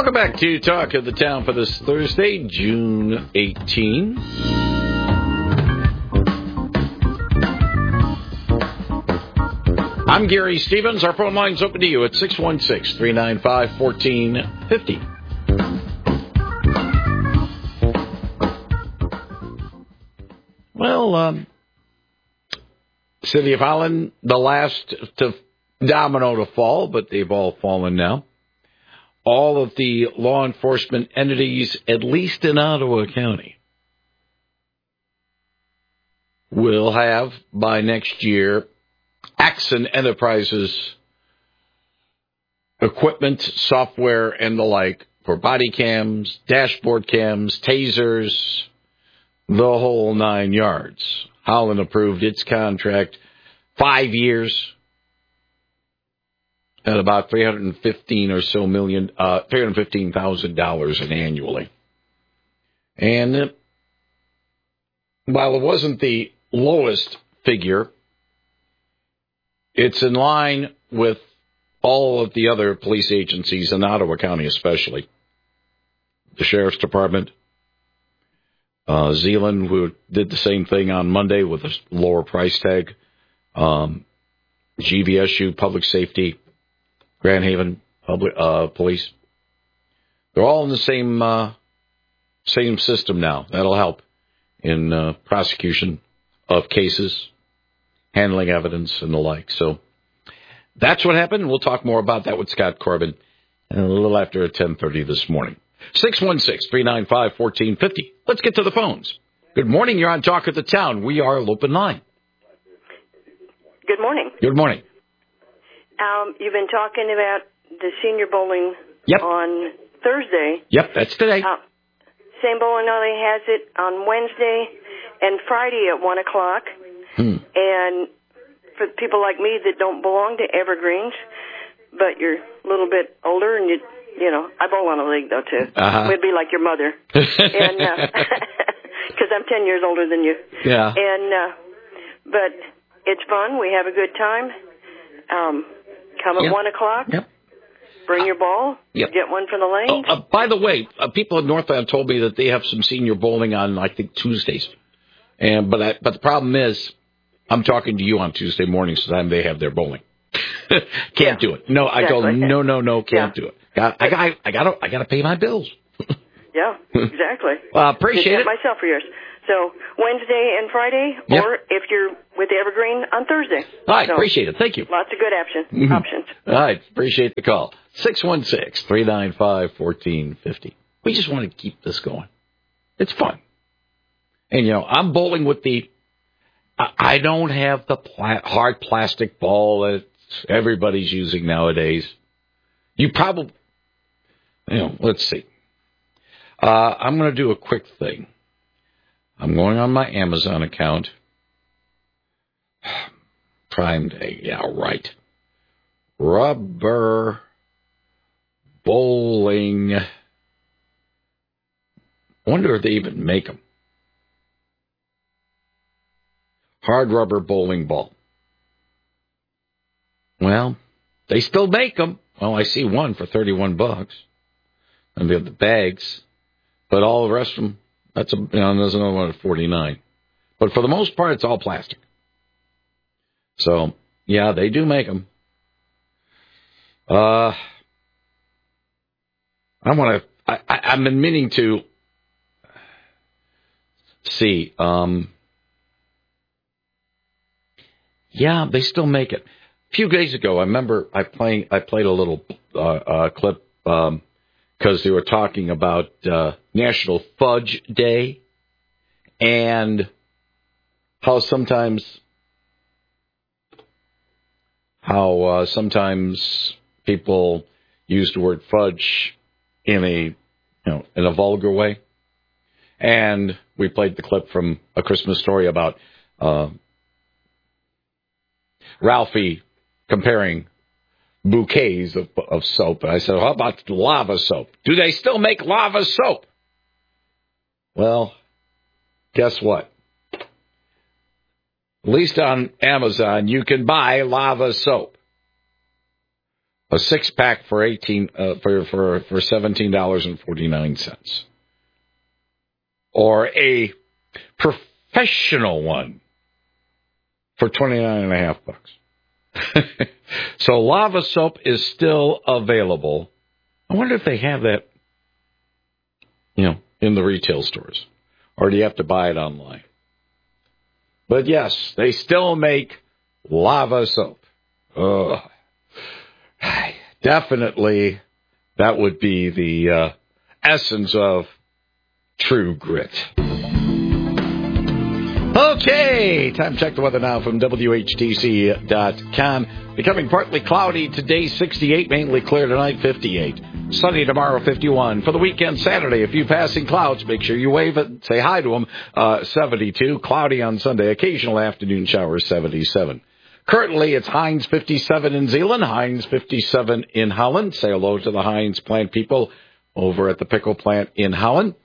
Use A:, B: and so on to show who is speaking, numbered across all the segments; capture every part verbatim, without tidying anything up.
A: Welcome back to Talk of the Town for this Thursday, June eighteenth. I'm Gary Stevens. Our phone line's open to you at six one six, three nine five, one four five zero. Well, um, City of Holland, the last to domino to fall, but they've all fallen now. All of the law enforcement entities, at least in Ottawa County, will have by next year Axon Enterprises equipment, software, and the like for body cams, dashboard cams, tasers, the whole nine yards. Holland approved its contract, five years, at about three hundred fifteen or so million, uh, three hundred fifteen thousand dollars annually. And uh, while it wasn't the lowest figure, it's in line with all of the other police agencies in Ottawa County, especially the Sheriff's Department, uh, Zeeland, who did the same thing on Monday with a lower price tag, um, G V S U, Public Safety, Grand Haven Public uh, Police. They're all in the same uh, same system now. That'll help in uh, prosecution of cases, handling evidence, and the like. So that's what happened. We'll talk more about that with Scott Corbin a little after ten thirty this morning. six one six, three nine five, one four five zero. Let's get to the phones. Good morning. You're on Talk of the Town. We are open line.
B: Good morning.
A: Good morning.
B: Um, you've been talking about the senior bowling
A: yep.
B: on Thursday.
A: Yep, that's today.
B: Uh, same bowling alley has it on Wednesday and Friday at one o'clock.
A: Hmm.
B: And for people like me that don't belong to Evergreens, but you're a little bit older and you, you know, I bowl on a league though too.
A: Uh-huh.
B: We'd be like your mother, and because uh, I'm ten years older than you.
A: Yeah.
B: And uh, but it's fun. We have a good time. Um, come at
A: yep.
B: one o'clock.
A: Yep.
B: Bring your ball.
A: Yep.
B: Get one for the lanes.
A: Oh, uh, by the way, uh, people in Northland told me that they have some senior bowling on, I think, Tuesdays. And but I, but the problem is, I'm talking to you on Tuesday mornings, so time they have their bowling. Can't
B: yeah.
A: do it. No, I
B: exactly.
A: told them, no, no, no, can't
B: yeah.
A: do it. Got, I got, I got, I got to pay my bills.
B: yeah, exactly.
A: Well, appreciate it.
B: Myself for yours. So Wednesday and Friday,
A: yep.
B: or if you're with Evergreen on Thursday.
A: All right,
B: so,
A: appreciate it. Thank you.
B: Lots of good option,
A: mm-hmm.
B: options.
A: All right, appreciate the call. six one six, three nine five, one four five zero. We just want to keep this going. It's fun. And, you know, I'm bowling with the, I, I don't have the pla- hard plastic ball that everybody's using nowadays. You probably, you know, let's see. Uh, I'm going to do a quick thing. I'm going on my Amazon account. Prime Day, yeah, right. Rubber bowling. Wonder if they even make them. Hard rubber bowling ball. Well, they still make them. Well, I see one for thirty-one bucks. And we have the bags. But all the rest of them, that's a, you know, there's another one at forty-nine. But for the most part, it's all plastic. So, yeah, they do make them. Uh, I want to, I, I, I've been meaning to see, um, yeah, they still make it. A few days ago, I remember I playing, I played a little uh, uh, clip, um, because they were talking about uh, National Fudge Day and how sometimes how uh, sometimes people use the word fudge in a you know in a vulgar way. And we played the clip from A Christmas Story about uh, Ralphie comparing bouquets of, of soap. And I said, how about lava soap? Do they still make lava soap? Well, guess what? At least on Amazon, you can buy lava soap. a six pack for eighteen uh, for for for seventeen dollars and forty nine cents, or a professional one for twenty nine and a half bucks. So Lava Soap is still available. I wonder if they have that, you know, in the retail stores, or do you have to buy it online? But yes, they still make Lava Soap. Oh, definitely, that would be the uh, essence of true grit. Okay, time to check the weather now from W H T C dot com. Becoming partly cloudy today, sixty-eight, mainly clear tonight, fifty-eight. Sunny tomorrow, fifty-one. For the weekend, Saturday, a few passing clouds. Make sure you wave it, say hi to them, uh, seventy-two. Cloudy on Sunday, occasional afternoon showers, seventy-seven. Currently, it's Heinz fifty-seven in Zeeland, Heinz fifty-seven in Holland. Say hello to the Heinz plant people over at the pickle plant in Holland.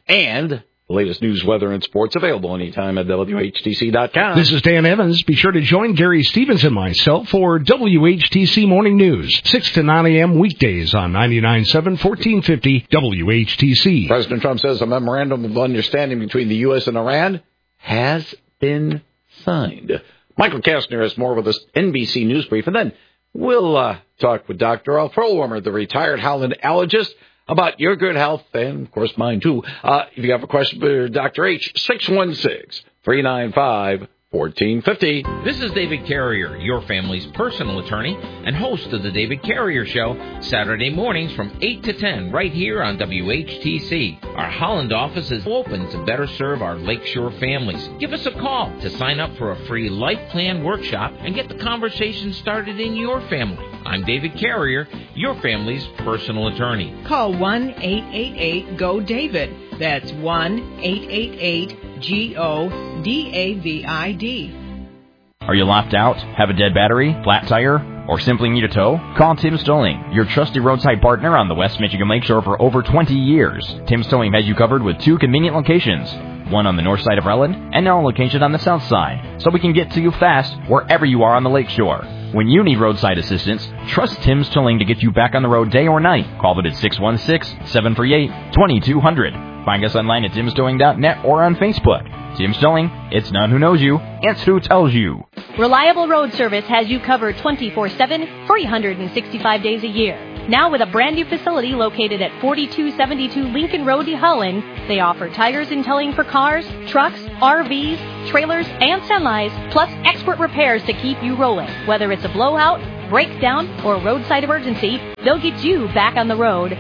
A: And the latest news, weather, and sports available anytime at W H T C dot com.
C: This is Dan Evans. Be sure to join Gary Stevens and myself for W H T C Morning News, six to nine a.m. weekdays on ninety-nine point seven, fourteen fifty W H T C.
A: President Trump says a memorandum of understanding between the U S and Iran has been signed. Michael Kastner has more with us, N B C News Brief, and then we'll uh, talk with Doctor Al Perlwimmer, the retired Howland allergist, about your good health, and, of course, mine, too. Uh, if you have a question for Doctor H, six one six, three nine five, one four five zero.
D: This is David Carrier, your family's personal attorney and host of the David Carrier Show, Saturday mornings from eight to ten, right here on W H T C. Our Holland office is open to better serve our Lakeshore families. Give us a call to sign up for a free life plan workshop and get the conversation started in your family. I'm David Carrier, your family's personal attorney.
E: Call one eight eight eight, G O, David. That's one eight eight eight, G O, D A V I D.
F: Are you locked out, have a dead battery, flat tire, or simply need a tow? Call Tim's Towing, your trusted roadside partner on the West Michigan Lakeshore for over twenty years. Tim's Towing has you covered with two convenient locations, one on the north side of Relland and now located on the south side, so we can get to you fast wherever you are on the lakeshore. When you need roadside assistance, trust Tim's Towing to get you back on the road day or night. Call them at six one six, seven three eight, two two zero zero. Find us online at tims towing dot net or on Facebook. Tim's Towing, it's not who knows you, it's who tells you.
G: Reliable Road Service has you covered twenty-four seven, three hundred sixty-five days a year. Now with a brand new facility located at forty-two seventy-two Lincoln Road, Holland, they offer tires and towing for cars, trucks, R Vs, trailers, and semis, plus expert repairs to keep you rolling. Whether it's a blowout, breakdown, or roadside emergency, they'll get you back on the road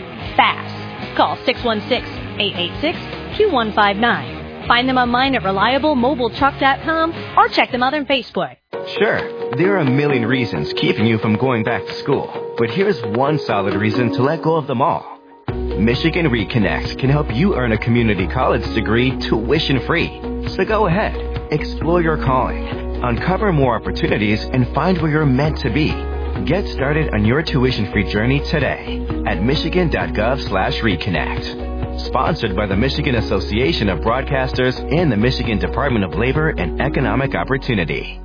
G: fast. Call six one six, eight eight six, two one five nine. Find them online at reliable mobile truck dot com or check them out on Facebook.
H: Sure, there are a million reasons keeping you from going back to school, but here's one solid reason to let go of them all. Michigan Reconnect can help you earn a community college degree tuition-free. So go ahead, explore your calling, uncover more opportunities, and find where you're meant to be. Get started on your tuition-free journey today at michigan dot gov slash reconnect. Sponsored by the Michigan Association of Broadcasters and the Michigan Department of Labor and Economic Opportunity.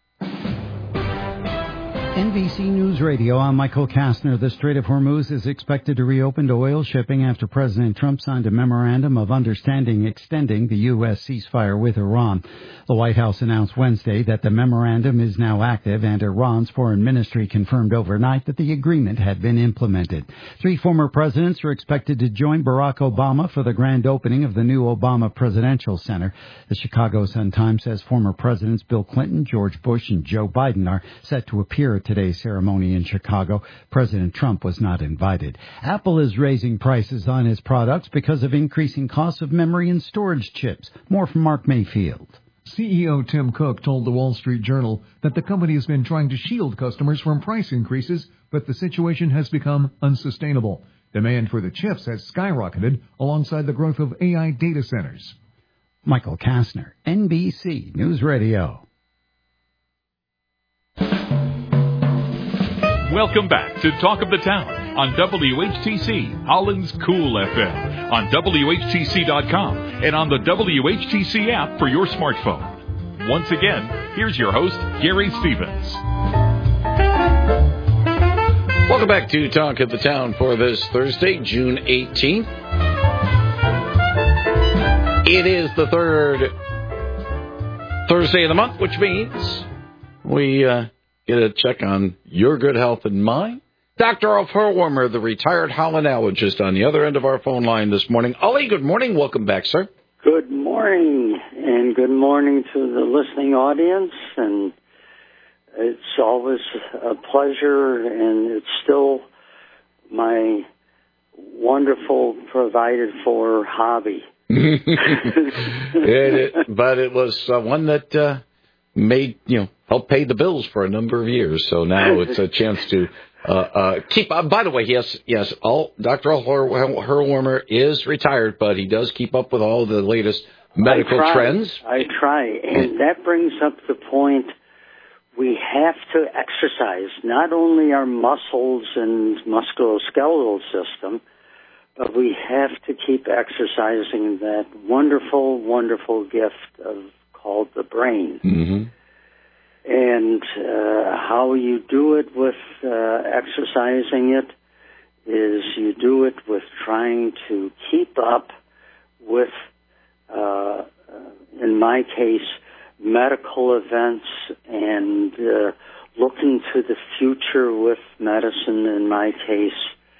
I: N B C News Radio, I'm Michael Kastner. The Strait of Hormuz is expected to reopen to oil shipping after President Trump signed a memorandum of understanding extending the U S ceasefire with Iran. The White House announced Wednesday that the memorandum is now active, and Iran's foreign ministry confirmed overnight that the agreement had been implemented. Three former presidents are expected to join Barack Obama for the grand opening of the new Obama Presidential Center. The Chicago Sun-Times says former presidents Bill Clinton, George Bush, and Joe Biden are set to appear at today's ceremony in Chicago. President Trump was not invited. Apple is raising prices on its products because of increasing costs of memory and storage chips. More from Mark Mayfield.
J: C E O Tim Cook told the Wall Street Journal that the company has been trying to shield customers from price increases, but the situation has become unsustainable. Demand for the chips has skyrocketed alongside the growth of A I data centers.
I: Michael Kastner, N B C News Radio.
K: Welcome back to Talk of the Town on W H T C, Holland's Cool F M, on W H T C dot com, and on the W H T C app for your smartphone. Once again, here's your host, Gary Stevens.
A: Welcome back to Talk of the Town for this Thursday, June eighteenth. It is the third Thursday of the month, which means we uh, get a check on your good health and mine. Doctor Alf Herwarmer, the retired Holland allergist, on the other end of our phone line this morning. Ollie, good morning. Welcome back, sir.
L: Good morning, and good morning to the listening audience. And it's always a pleasure, and it's still my wonderful provided-for hobby.
A: it, it, but it was uh, one that uh, made, you know, helped pay the bills for a number of years. So now it's a chance to uh, uh, keep. Uh, by the way, yes, yes, all, Doctor Al Herwarmer is retired, but he does keep up with all the latest medical
L: I try,
A: trends.
L: I try, and that brings up the point. We have to exercise not only our muscles and musculoskeletal system, but we have to keep exercising that wonderful, wonderful gift of called the brain.
A: Mm-hmm.
L: And uh, how you do it with uh, exercising it is you do it with trying to keep up with, uh, in my case, medical events and uh, looking to the future with medicine, in my case.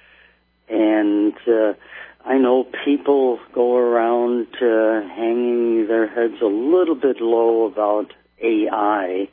L: And uh, I know people go around uh, hanging their heads a little bit low about A I.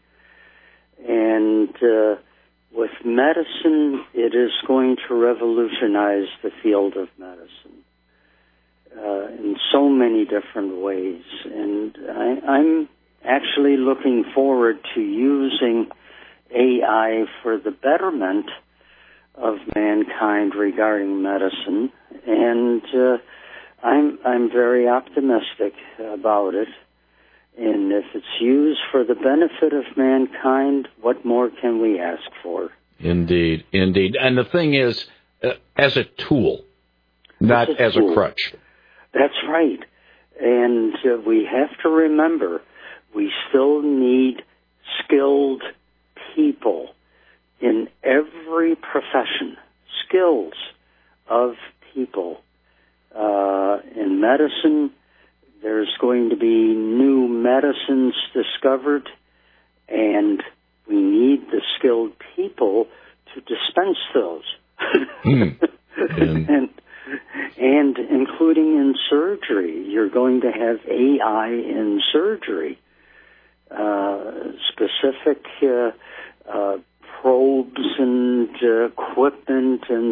L: And uh, with medicine, it is going to revolutionize the field of medicine uh, in so many different ways. And I, I'm actually looking forward to using A I for the betterment of mankind regarding medicine, and uh, I'm I'm very optimistic about it. And if it's used for the benefit of mankind, what more can we ask for?
A: Indeed, indeed. And the thing is, uh, as a tool, not
L: a
A: as
L: tool.
A: a crutch.
L: That's right. And uh, we have to remember, we still need skilled people in every profession, skills of people. Uh, in medicine, there's going to be new medicines discovered, and we need the skilled people to dispense those.
A: mm. and,
L: and, and including in surgery, you're going to have A I in surgery. Uh, specific uh, uh, probes and uh, equipment and